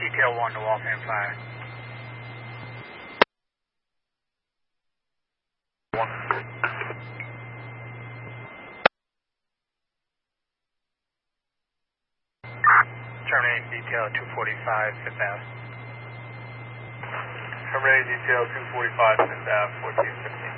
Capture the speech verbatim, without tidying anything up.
detail one to Waltham Fire. One. Terminating detail at two forty-five Fifth Avenue. Terminating detail two forty-five Fifth Avenue, fourteen fifteen.